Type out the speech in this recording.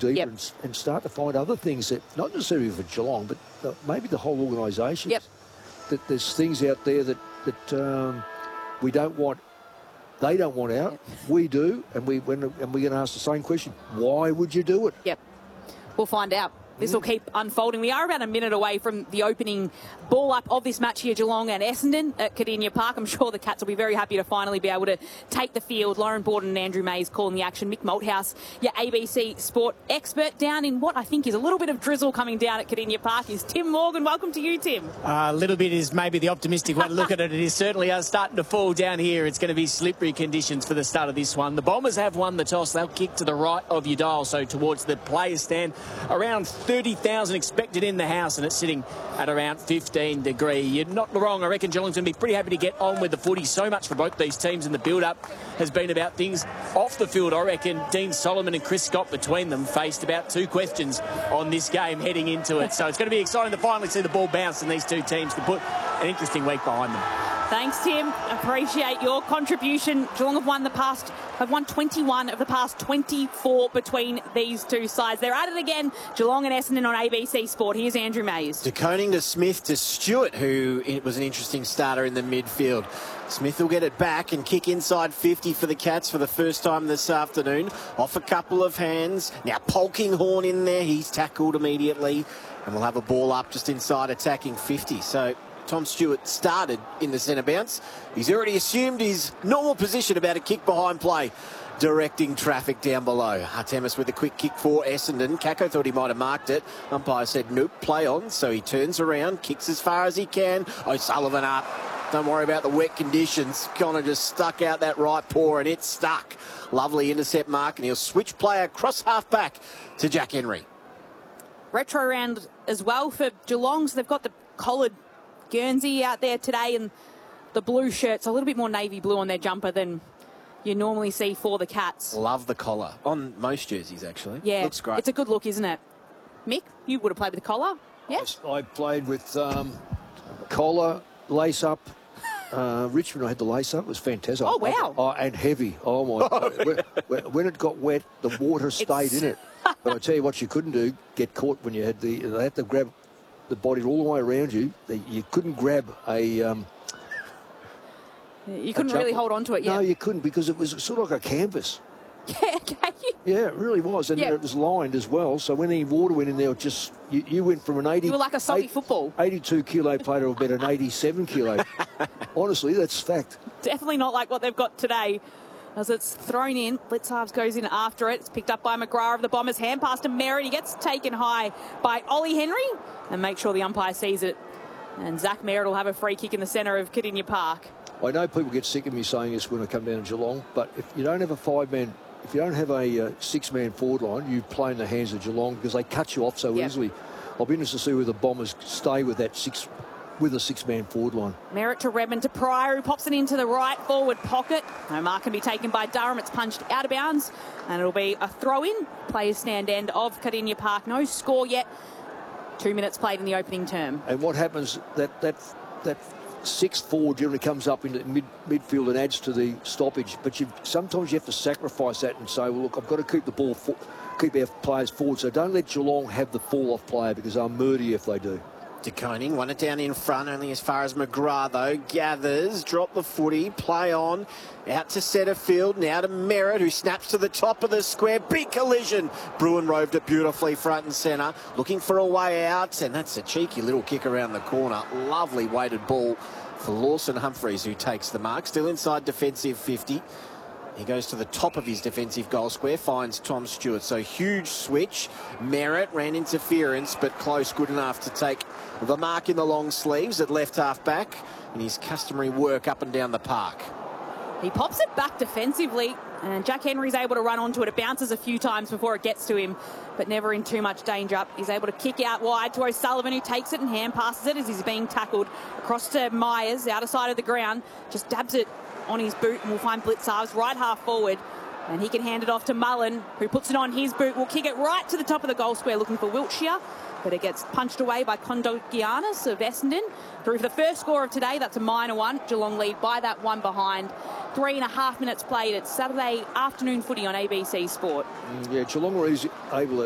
deeper Yep. and start to find other things that, not necessarily for Geelong, but maybe the whole organisation. Yep. That there's things out there that we don't want. They don't want out. Yep. We do, and we're going to ask the same question: why would you do it? Yep. We'll find out. This will keep unfolding. We are about a minute away from the opening ball-up of this match here, Geelong and Essendon at Kardinia Park. I'm sure the Cats will be very happy to finally be able to take the field. Lauren Borden and Andrew Mays calling the action. Mick Malthouse, your ABC Sport expert, down in what I think is a little bit of drizzle coming down at Kardinia Park is Tim Morgan. Welcome to you, Tim. A little bit is maybe the optimistic way to look at it. It is certainly starting to fall down here. It's going to be slippery conditions for the start of this one. The Bombers have won the toss. They'll kick to the right of your dial, so towards the players' stand. Around 30,000 expected in the house, and it's sitting at around 15 degrees. You're not wrong. I reckon Geelong's going to be pretty happy to get on with the footy. So much for both these teams, and the build-up has been about things off the field. I reckon Dean Solomon and Chris Scott between them faced about 2 questions on this game heading into it. So it's going to be exciting to finally see the ball bounce, and these two teams can put an interesting week behind them. Thanks, Tim. Appreciate your contribution. Geelong have won 21 of the past 24 between these two sides. They're at it again. Geelong and Essendon on ABC Sport. Here's Andrew Mays. De Koning to Smith to Stewart, who was an interesting starter in the midfield. Smith will get it back and kick inside 50 for the Cats for the first time this afternoon. Off a couple of hands. Now Polkinghorne in there. He's tackled immediately. And we'll have a ball up just inside attacking 50. So Tom Stewart started in the centre bounce. He's already assumed his normal position about a kick behind play, directing traffic down below. Artemis with a quick kick for Essendon. Kako thought he might have marked it. Umpire said, nope, play on. So he turns around, kicks as far as he can. O'Sullivan up. Don't worry about the wet conditions. Connor just stuck out that right paw and it stuck. Lovely intercept mark, and he'll switch player cross half back to Jack Henry. Retro round as well for Geelong. So they've got the collared Guernsey out there today, and the blue shirts, a little bit more navy blue on their jumper than you normally see for the Cats. Love the collar on most jerseys, actually. Yeah, looks great. It's a good look, isn't it? Mick, you would have played with the collar? Yes. I played with collar, lace up. Richmond, I had the lace up. It was fantastic. Oh, wow. And heavy. Oh, my God. When it got wet, the water stayed in it. But I tell you what you couldn't do, get caught when you had they had to grab the body all the way around you. You couldn't grab a... you couldn't really hold on to it, yeah. No, you couldn't, because it was sort of like a canvas. Yeah, okay. Yeah, it really was. And Yeah. it was lined as well. So when any water went in there, you went from an 80... You were like a soggy football. 82 kilo player to about an 87 kilo. Honestly, that's fact. Definitely not like what they've got today. As it's thrown in, Blitzarves goes in after it. It's picked up by McGrath of the Bombers. Hand pass to Merritt. He gets taken high by Ollie Henry. And make sure the umpire sees it. And Zach Merritt will have a free kick in the centre of Kardinia Park. I know people get sick of me saying this when I come down to Geelong, but if you don't have a if you don't have a six-man forward line, you play in the hands of Geelong because they cut you off so easily. I'll be interested to see where the Bombers stay with that six-man forward line. Merritt to Redmond to Pryor, who pops it into the right forward pocket. No mark can be taken by Durham. It's punched out of bounds, and it'll be a throw-in. Players stand end of Kardinia Park. No score yet. 2 minutes played in the opening term. And what happens, that sixth forward generally comes up into midfield and adds to the stoppage. But sometimes you have to sacrifice that and say, well, look, I've got to keep the ball, keep our players forward. So don't let Geelong have the fall-off player, because they'll murder you if they do. De Koning, won it down in front, only as far as McGrath, though. Gathers, drop the footy, play on, out to centre field, now to Merritt, who snaps to the top of the square. Big collision. Bruin roved it beautifully front and centre, looking for a way out, and that's a cheeky little kick around the corner. Lovely weighted ball for Lawson Humphreys, who takes the mark. Still inside defensive 50. He goes to the top of his defensive goal square, finds Tom Stewart. So huge switch. Merritt ran interference, but close, good enough to take the mark in the long sleeves at left half back in his customary work up and down the park. He pops it back defensively, and Jack Henry's able to run onto it. It bounces a few times before it gets to him, but never in too much danger. He's able to kick out wide to O'Sullivan, who takes it and hand passes it as he's being tackled across to Myers, outer side of the ground. Just dabs it on his boot, and we'll find Blitzarves right half forward, and he can hand it off to Mullen, who puts it on his boot. Will kick it right to the top of the goal square, looking for Wiltshire, but it gets punched away by Kondogiannis of Essendon. Through for the first score of today. That's a minor one. Geelong lead by that one behind. 3.5 minutes played. It's Saturday afternoon footy on ABC Sport. Yeah, Geelong were able